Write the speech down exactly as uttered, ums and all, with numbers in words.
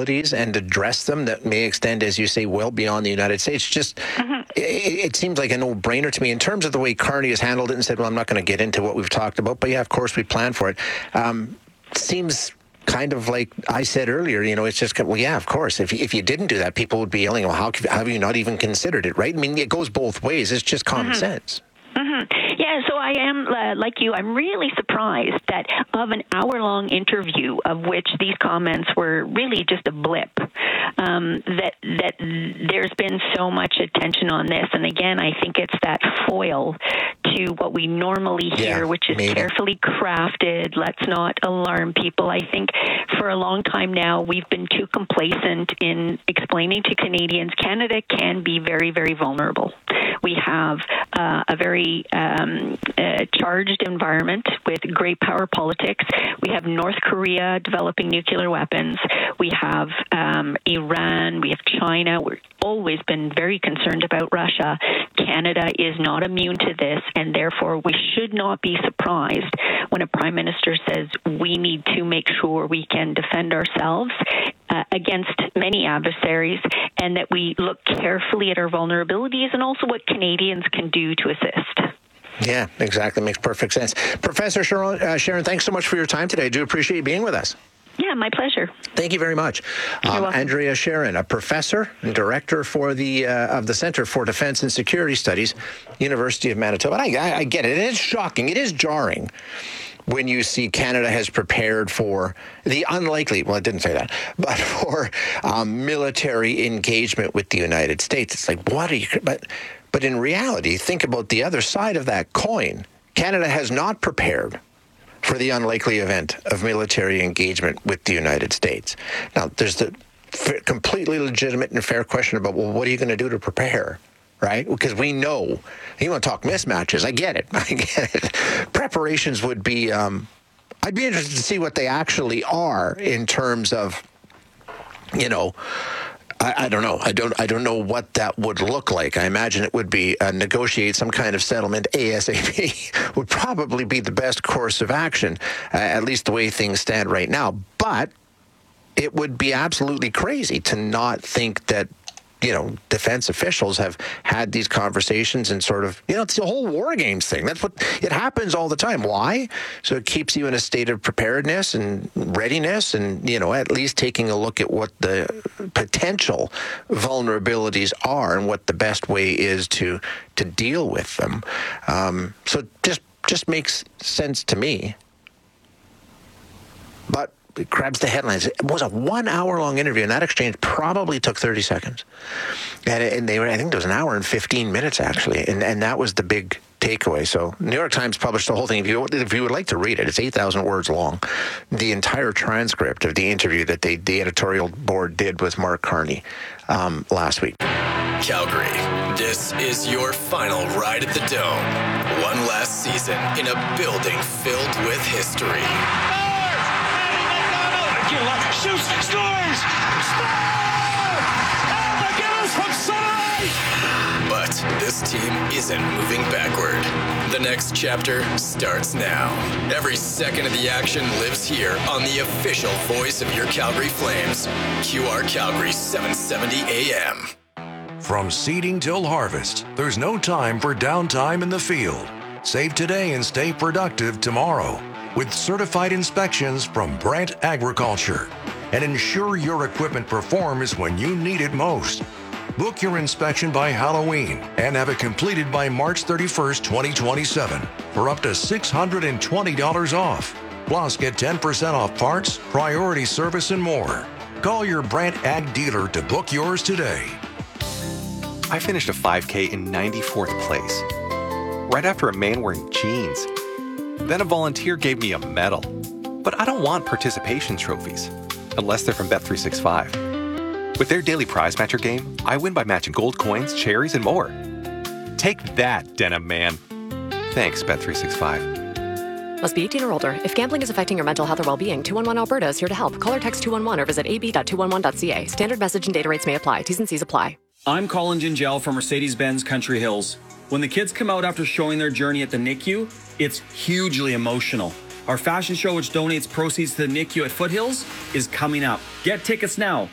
vulnerabilities and address them that may extend, as you say, well beyond the United States. Just mm-hmm. it, it seems like a no-brainer to me in terms of the way Carney has handled it and said, well, I'm not going to get into what we've talked about, but yeah, of course we plan for it. Um, seems kind of like I said earlier, you know, it's just, well, yeah, of course. If, if you didn't do that, people would be yelling, well, how, how have you not even considered it, right? I mean, it goes both ways. It's just common mm-hmm. sense. Mm-hmm. Yeah, so I am, uh, like you, I'm really surprised that of an hour-long interview of which these comments were really just a blip, um, that that there's been so much attention on this. And again, I think it's that foil to what we normally hear, yeah, which is maybe. carefully crafted, let's not alarm people. I think for a long time now, we've been too complacent in explaining to Canadians Canada can be very, very vulnerable. We have uh, a very um, uh, charged environment with great power politics. We have North Korea developing nuclear weapons. We have um, Iran. We have China. We've always been very concerned about Russia. Canada is not immune to this, and therefore we should not be surprised when a prime minister says we need to make sure we can defend ourselves uh, against many adversaries, and that we look carefully at our vulnerabilities and also what Canadians can do to assist. Yeah, exactly. Makes perfect sense. Professor Sharon, uh, Sharon, thanks so much for your time today. I do appreciate you being with us. Yeah, my pleasure. Thank you very much. Um, Andrea Sharon, a professor and director for the uh, of the Centre for Defence and Security Studies, University of Manitoba. And I, I get it. It is shocking. It is jarring when you see Canada has prepared for the unlikely, well, I didn't say that, but for um, military engagement with the United States. It's like, what are you, but, but in reality, think about the other side of that coin. Canada has not prepared for the unlikely event of military engagement with the United States. Now, there's the f- completely legitimate and fair question about, well, what are you going to do to prepare? Right? Because we know, you want to talk mismatches, I get it. I get it. Preparations would be, um, I'd be interested to see what they actually are in terms of, you know, I, I don't know. I don't I don't know what that would look like. I imagine it would be uh, negotiate some kind of settlement ASAP would probably be the best course of action, uh, at least the way things stand right now. But it would be absolutely crazy to not think that, you know, defense officials have had these conversations and sort of, you know, it's the whole war games thing. That's what, it happens all the time. Why? So it keeps you in a state of preparedness and readiness and, you know, at least taking a look at what the potential vulnerabilities are and what the best way is to to deal with them. Um, so it just, just makes sense to me. But it grabs the headlines. It was a one-hour-long interview, and that exchange probably took thirty seconds. And, and they were, I think there was an hour and fifteen minutes, actually, and, and that was the big takeaway. So New York Times published the whole thing. If you, if you would like to read it, it's eight thousand words long. The entire transcript of the interview that they, the editorial board did with Mark Carney um, last week. Calgary, this is your final ride at the Dome. One last season in a building filled with history. Shoots, scores! Oh my goodness, from Sunrise! But this team isn't moving backward. The next chapter starts now. Every second of the action lives here on the official voice of your Calgary Flames. Q R Calgary seven seventy A M. From seeding till harvest, there's no time for downtime in the field. Save today and stay productive tomorrow with certified inspections from Brandt Agriculture, and ensure your equipment performs when you need it most. Book your inspection by Halloween and have it completed by March thirty-first, twenty twenty-seven for up to six hundred twenty dollars off. Plus, get ten percent off parts, priority service, and more. Call your Brandt Ag dealer to book yours today. I finished a five K in ninety-fourth place, right after a man wearing jeans. Then a volunteer gave me a medal. But I don't want participation trophies, unless they're from Bet three sixty-five. With their daily prize matcher game, I win by matching gold coins, cherries, and more. Take that, Denim Man. Thanks, Bet three sixty-five. Must be eighteen or older. If gambling is affecting your mental health or well-being, two one one Alberta is here to help. Call or text two one one or visit a b dot two one one dot c a. Standard message and data rates may apply. T's and C's apply. I'm Colin Gingell from Mercedes-Benz Country Hills. When the kids come out after showing their journey at the N I C U, it's hugely emotional. Our fashion show, which donates proceeds to the N I C U at Foothills, is coming up. Get tickets now